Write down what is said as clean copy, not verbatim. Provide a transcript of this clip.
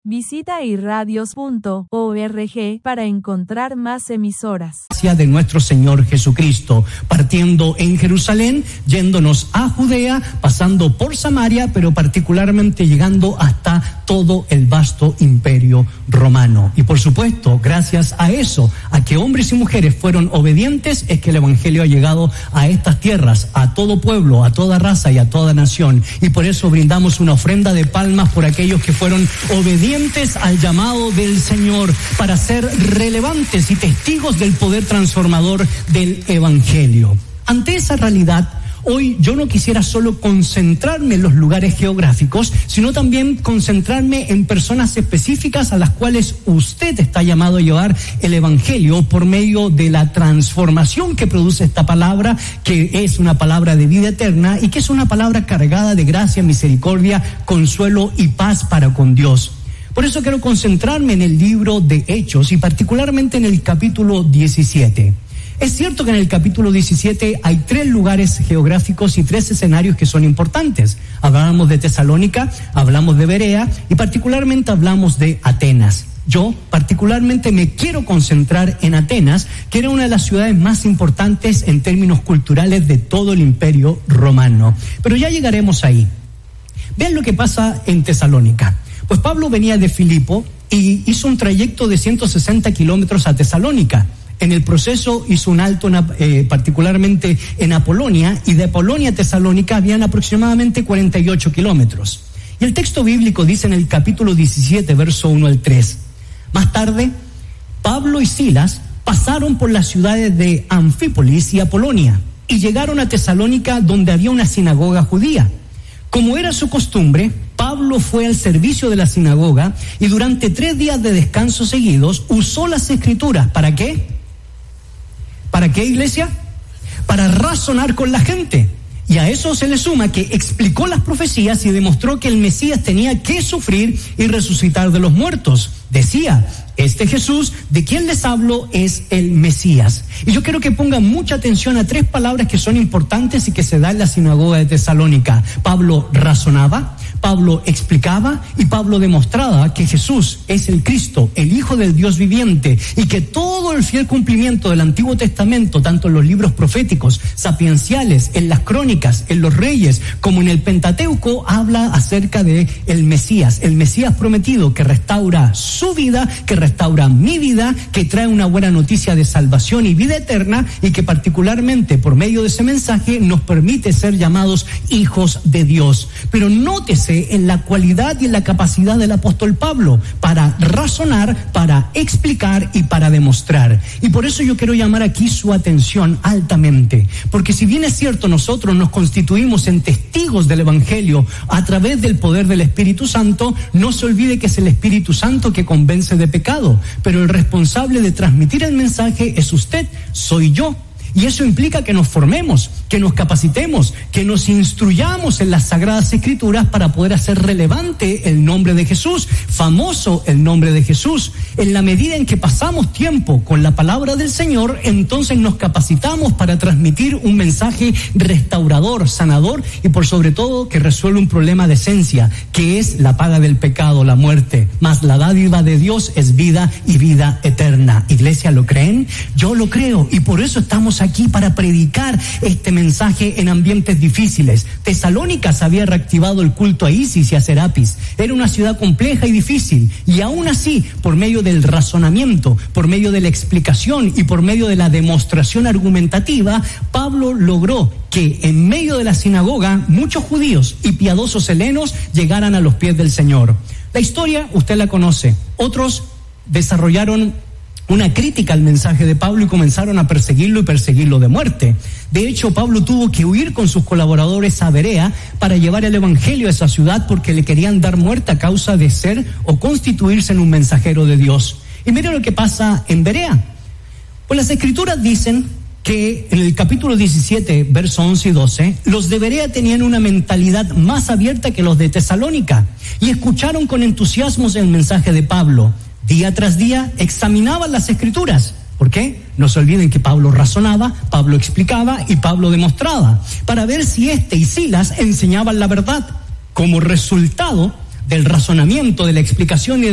Visita irradios.org para encontrar más emisoras. De nuestro Señor Jesucristo, partiendo en Jerusalén, yéndonos a Judea, pasando por Samaria, pero particularmente llegando hasta todo el vasto imperio romano. Y por supuesto, gracias a eso, a que hombres y mujeres fueron obedientes, es que el Evangelio ha llegado a estas tierras, a todo pueblo, a toda raza y a toda nación. Y por eso brindamos una ofrenda de palmas por aquellos que fueron obedientes al llamado del Señor, para ser relevantes y testigos del poder transformador del Evangelio. Ante esa realidad, hoy yo no quisiera solo concentrarme en los lugares geográficos, sino también concentrarme en personas específicas a las cuales usted está llamado a llevar el Evangelio por medio de la transformación que produce esta palabra, que es una palabra de vida eterna y que es una palabra cargada de gracia, misericordia, consuelo y paz para con Dios. Por eso quiero concentrarme en el libro de Hechos y particularmente en el capítulo 17. Es cierto que en el capítulo 17 hay 3 lugares geográficos y 3 escenarios que son importantes. Hablamos de Tesalónica, hablamos de Berea y particularmente hablamos de Atenas. Yo particularmente me quiero concentrar en Atenas, que era una de las ciudades más importantes en términos culturales de todo el imperio romano. Pero ya llegaremos ahí. Vean lo que pasa en Tesalónica. Pues Pablo venía de Filipo y hizo un trayecto de 160 kilómetros a Tesalónica. En el proceso hizo un alto particularmente en Apolonia, y de Apolonia a Tesalónica habían aproximadamente 48 kilómetros. Y el texto bíblico dice en el capítulo 17, verso 1 al 3. Más tarde, Pablo y Silas pasaron por las ciudades de Anfípolis y Apolonia y llegaron a Tesalónica, donde había una sinagoga judía. Como era su costumbre, Pablo fue al servicio de la sinagoga y durante 3 días de descanso seguidos usó las escrituras. ¿Para qué? ¿Para qué, iglesia? Para razonar con la gente. Y a eso se le suma que explicó las profecías y demostró que el Mesías tenía que sufrir y resucitar de los muertos. Decía, este Jesús de quien les hablo es el Mesías. Y yo quiero que pongan mucha atención a 3 palabras que son importantes y que se da en la sinagoga de Tesalónica. Pablo razonaba, Pablo explicaba y Pablo demostraba que Jesús es el Cristo, el Hijo del Dios viviente, y que todo el fiel cumplimiento del Antiguo Testamento, tanto en los libros proféticos, sapienciales, en las crónicas, en los reyes, como en el Pentateuco, habla acerca de el Mesías prometido, que restaura su vida, que restaura mi vida, que trae una buena noticia de salvación y vida eterna, y que particularmente por medio de ese mensaje nos permite ser llamados hijos de Dios. Pero nótese en la cualidad y en la capacidad del apóstol Pablo para razonar, para explicar y para demostrar. Y por eso yo quiero llamar aquí su atención altamente, porque si bien es cierto, nosotros nos constituimos en testigos del Evangelio a través del poder del Espíritu Santo, no se olvide que es el Espíritu Santo que convence de pecado, pero el responsable de transmitir el mensaje es usted, soy yo. Y eso implica que nos formemos, que nos capacitemos, que nos instruyamos en las Sagradas Escrituras para poder hacer relevante el nombre de Jesús, famoso el nombre de Jesús. En la medida en que pasamos tiempo con la palabra del Señor, entonces nos capacitamos para transmitir un mensaje restaurador, sanador y por sobre todo que resuelve un problema de esencia, que es la paga del pecado, la muerte. Mas la dádiva de Dios es vida y vida eterna. Iglesia, ¿lo creen? Yo lo creo, y por eso estamos aquí para predicar este mensaje en ambientes difíciles. Tesalónica se había reactivado el culto a Isis y a Serapis. Era una ciudad compleja y difícil, y aún así, por medio del razonamiento, por medio de la explicación y por medio de la demostración argumentativa, Pablo logró que en medio de la sinagoga muchos judíos y piadosos helenos llegaran a los pies del Señor. La historia usted la conoce. Otros desarrollaron una crítica al mensaje de Pablo y comenzaron a perseguirlo y perseguirlo de muerte. De hecho, Pablo tuvo que huir con sus colaboradores a Berea para llevar el evangelio a esa ciudad, porque le querían dar muerte a causa de ser o constituirse en un mensajero de Dios. Y mire lo que pasa en Berea. Pues las escrituras dicen que en el capítulo 17, versos 11 y 12, los de Berea tenían una mentalidad más abierta que los de Tesalónica y escucharon con entusiasmo el mensaje de Pablo. Día tras día examinaban las escrituras. ¿Por qué? No se olviden que Pablo razonaba, Pablo explicaba y Pablo demostraba, para ver si este y Silas enseñaban la verdad. Como resultado del razonamiento, de la explicación y